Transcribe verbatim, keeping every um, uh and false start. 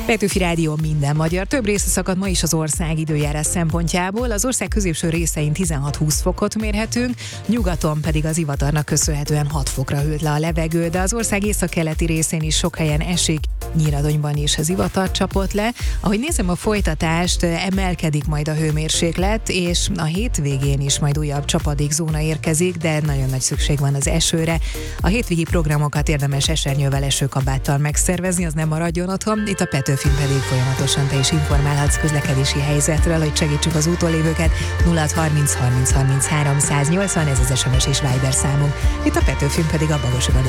Petőfi Rádió minden magyar. Több része szakad ma is az ország időjárás szempontjából. Az ország középső részein tizenhat-húsz fokot mérhetünk, nyugaton pedig az ivatarnak köszönhetően hat fokra hűlt le a levegő, de az ország északkeleti részén is sok helyen esik, Nyíradonyban is az ivatar csapott le. Ahogy nézem a folytatást, emelkedik majd a hőmérséklet, és a hétvégén is majd újabb csapadékzóna érkezik, de nagyon nagy szükség van az esőre. A hétvégi programokat érdemes esernyővel, esőkabáttal megszervezni, az nem maradjon otthon. Itt a Petőfin pedig folyamatosan te is informálhatsz közlekedési helyzetről, hogy segítsük az útlévőket. nulla harminc harminc harminchárom száznyolcvan, ez az es em es és Viber számunk. Itt a Petőfin pedig a Bagosod